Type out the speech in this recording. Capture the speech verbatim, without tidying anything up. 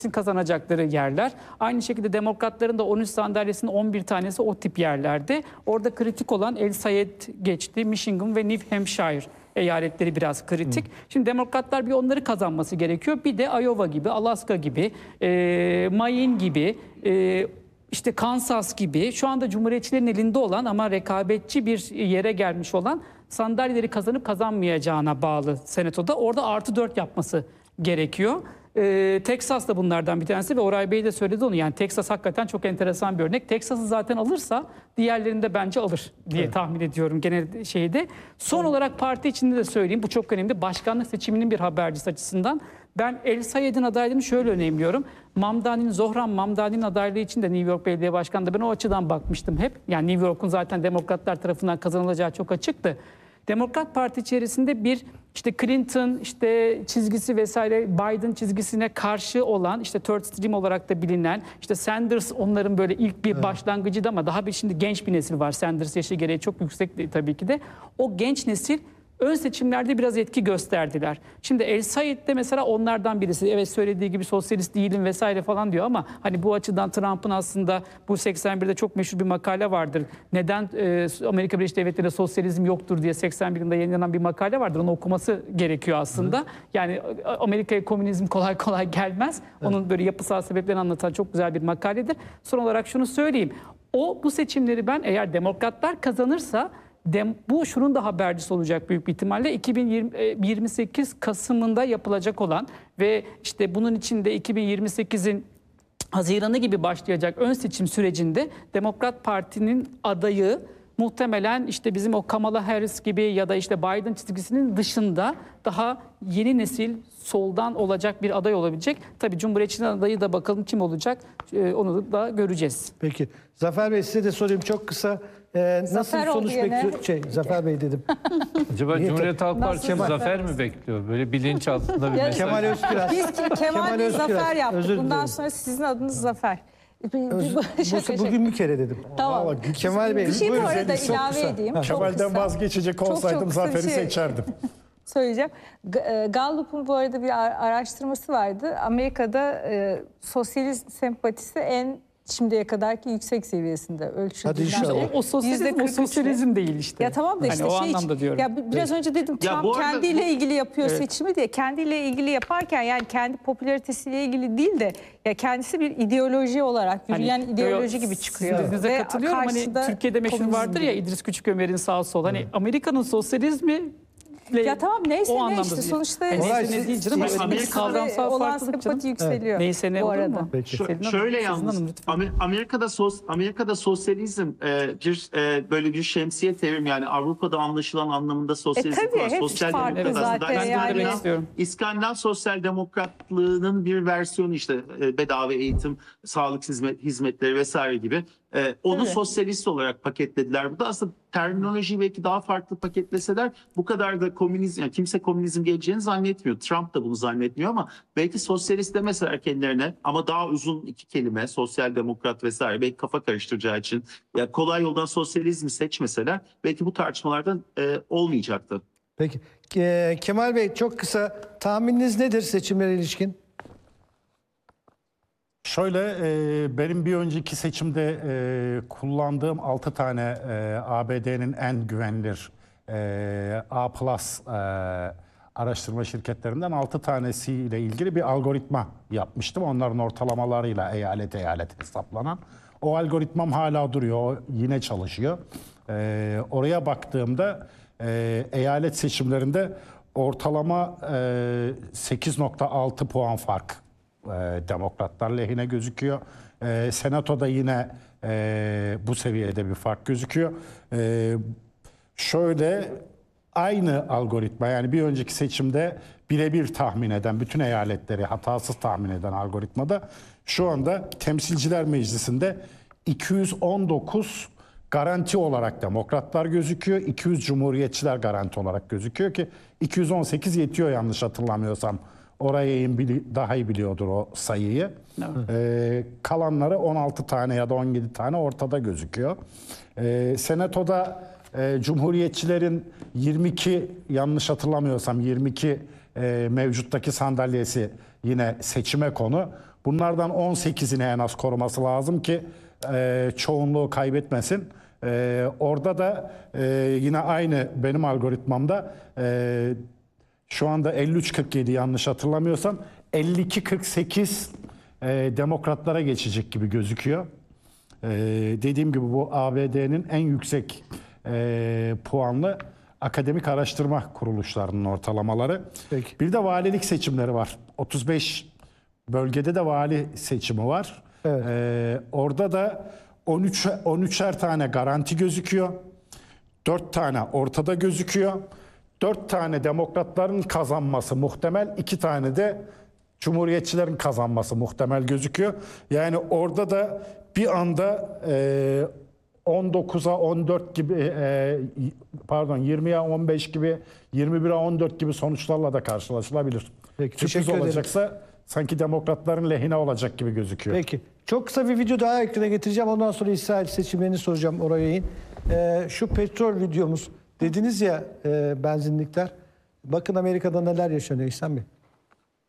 kazanacakları yerler. Aynı şekilde demokratların da on üç sandalyesinin on bir tanesi o tip yerlerde. Orada kritik olan El Sayed geçti. Michigan ve New Hampshire eyaletleri biraz kritik. Hmm. Şimdi demokratlar bir onları kazanması gerekiyor. Bir de Iowa gibi, Alaska gibi, e, Maine gibi, e, işte Kansas gibi şu anda cumhuriyetçilerin elinde olan ama rekabetçi bir yere gelmiş olan sandalyeleri kazanıp kazanmayacağına bağlı senatoda. Orada artı dört yapması gerekiyor. Ee, Texas da bunlardan bir tanesi ve Oray Bey de söyledi onu. Yani Texas hakikaten çok enteresan bir örnek. Texas'ı zaten alırsa diğerlerini de bence alır diye evet. tahmin ediyorum genel şeyde. Son olarak parti içinde de söyleyeyim, bu çok önemli. Başkanlık seçiminin bir habercisi açısından ben El Sayed'in adaylığını şöyle önemliyorum. Mamdani'nin, Zohran Mamdani'nin adaylığı için de New York Belediye Başkanı'nda ben o açıdan bakmıştım hep. Yani New York'un zaten demokratlar tarafından kazanılacağı çok açıktı. Demokrat Parti içerisinde bir işte Clinton işte çizgisi vesaire Biden çizgisine karşı olan işte Third Stream olarak da bilinen işte Sanders onların böyle ilk bir evet. başlangıcıydı ama daha bir şimdi genç bir nesil var. Sanders yaşı gereği çok yüksek tabii ki de. O genç nesil ön seçimlerde biraz etki gösterdiler. Şimdi El Sayed de mesela onlardan birisi. Evet söylediği gibi sosyalist değilim vesaire falan diyor ama hani bu açıdan Trump'ın aslında bu seksen birde çok meşhur bir makale vardır. Neden e, Amerika Birleşik Devletleri'nde sosyalizm yoktur diye seksen birinde yayınlanan bir makale vardır. Onu okuması gerekiyor aslında. Hı. Yani Amerika'ya komünizm kolay kolay gelmez. Hı. Onun böyle yapısal sebeplerini anlatan çok güzel bir makaledir. Son olarak şunu söyleyeyim. O bu seçimleri ben eğer demokratlar kazanırsa Dem, bu şunun da habercisi olacak büyük bir ihtimalle iki bin yirmi sekiz Kasım'ında yapılacak olan ve işte bunun içinde iki bin yirmi sekizin Haziran'ı gibi başlayacak ön seçim sürecinde Demokrat Parti'nin adayı muhtemelen işte bizim o Kamala Harris gibi ya da işte Biden çizgisinin dışında daha yeni nesil soldan olacak bir aday olabilecek. Tabii Cumhuriyetçilerin adayı da bakalım kim olacak onu da göreceğiz. Peki Zafer Bey size de sorayım çok kısa. Ee, nasıl bir sonuç bekliyor? Şey, Zafer Bey dedim. Acaba Niye Cumhuriyet Halk Partisi Kemal zafer mi bekliyor? Böyle bilinç altında bir mesaj. Kemal Özkiraz. Biz Kemal, Kemal Bey zafer yaptık. Bundan dilerim. Sonra sizin adınız Zafer. Öz, bu, bugün bir kere dedim. Tamam. Vallahi, Kemal Bey. Bir şey bu arada ilave edeyim. Kemal'den vazgeçecek olsaydım çok, çok Zafer'i şey seçerdim. Söyleyeceğim. Gallup'un bu arada bir araştırması vardı. Amerika'da e, sosyalist sempatisi en şimdiye kadarki yüksek seviyesinde ölçüldüğünden beri. O, o sosyalizm, o sosyalizm değil işte. Ya tamam da işte hani şey, o anlamda diyorum. Ya biraz önce dedim Trump arada, kendiyle ilgili yapıyor evet. seçimi diye. Kendiyle ilgili yaparken yani kendi popülaritesiyle ilgili değil de ya kendisi bir ideoloji olarak yürüyen hani, ideoloji gibi çıkıyor. Size katılıyorum. Hani Türkiye'de meşhur vardır ya İdris Küçükömer'in sağ sol. Hani Amerika'nın sosyalizmi ya tamam neyse o ne işte sonuçta yani neyse ne değil canım. Amerika'da kavramsal olan sempati yükseliyor. Evet. Neyse ne bu olur arada. mu? Ş şöyle yalnız Amerika'da sos Amerika'da sosyalizm e, bir e, böyle bir şemsiye terim yani Avrupa'da anlaşılan anlamında sosyalizm e, tabii, var. Sosyal demokrat zaten yani. İskandinav, İskandinav sosyal demokratlığının bir versiyonu işte e, bedava eğitim, sağlık hizmet, hizmetleri vesaire gibi. Ee, onu evet. sosyalist olarak paketlediler. Bu da aslında terminolojiyi belki daha farklı paketleseler bu kadar da komünizm, yani kimse komünizm geleceğini zannetmiyor. Trump da bunu zannetmiyor ama belki sosyalist demeseler kendilerine ama daha uzun iki kelime sosyal demokrat vesaire belki kafa karıştıracağı için ya kolay yoldan sosyalizmi seçmeseler belki bu tartışmalardan e, olmayacaktı. Peki. Ke Kemal Bey çok kısa tahmininiz nedir seçimlere ilişkin? Şöyle e, benim bir önceki seçimde e, kullandığım altı tane e, A B D'nin en güvenilir e, A plus e, araştırma şirketlerinden altı tanesiyle ilgili bir algoritma yapmıştım. Onların ortalamalarıyla eyalet eyalet hesaplanan. O algoritmam hala duruyor, o yine çalışıyor. E, oraya baktığımda e, eyalet seçimlerinde ortalama e, sekiz nokta altı puan fark Demokratlar lehine gözüküyor. E, Senato'da yine e, bu seviyede bir fark gözüküyor. E, şöyle aynı algoritma yani bir önceki seçimde birebir tahmin eden, bütün eyaletleri hatasız tahmin eden algoritmada şu anda Temsilciler Meclisi'nde iki yüz on dokuz garanti olarak Demokratlar gözüküyor. iki yüz Cumhuriyetçiler garanti olarak gözüküyor ki iki yüz on sekiz yetiyor yanlış hatırlamıyorsam. Orayı daha iyi biliyordur o sayıyı. Evet. Ee, kalanları on altı tane ya da on yedi tane ortada gözüküyor. Ee, Senato'da e, Cumhuriyetçilerin yirmi iki yanlış hatırlamıyorsam yirmi iki e, mevcuttaki sandalyesi yine seçime konu. Bunlardan on sekizini en az koruması lazım ki e, çoğunluğu kaybetmesin. E, orada da e, yine aynı benim algoritmamda e, şu anda elli üç kırk yedi yanlış hatırlamıyorsam elli iki kırk sekiz e, demokratlara geçecek gibi gözüküyor. E, dediğim gibi bu A B D'nin en yüksek e, puanlı akademik araştırma kuruluşlarının ortalamaları. Peki. Bir de valilik seçimleri var. otuz beş bölgede de vali seçimi var. Evet. E, orada da on üç on üçer tane garanti gözüküyor. dört tane ortada gözüküyor. dört tane demokratların kazanması muhtemel, iki tane de cumhuriyetçilerin kazanması muhtemel gözüküyor. Yani orada da bir anda e, on dokuza on dört gibi e, pardon yirmiye on beş gibi yirmi bire on dört gibi sonuçlarla da karşılaşılabilir. Peki, Sürpriz teşekkür ederim. olacaksa sanki demokratların lehine olacak gibi gözüküyor. Peki. Çok kısa bir video daha ekrana getireceğim. Ondan sonra İsrail seçimlerini soracağım oraya in. Ee, şu petrol videomuz. Dediniz ya e, benzinlikler. Bakın Amerika'da neler yaşanıyor İhsan Bey.